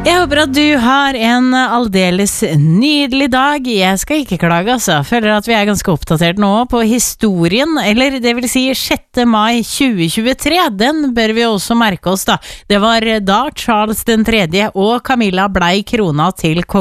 Jeg håper at du har en aldeles nydelig dag. Jeg skal ikke klage, altså. Føler at vi ganske oppdatert nå på historien, eller det vil si 6. mai 2023. Den bør vi også merke oss, da. Det var da Charles den tredje og Camilla blei krona til konge.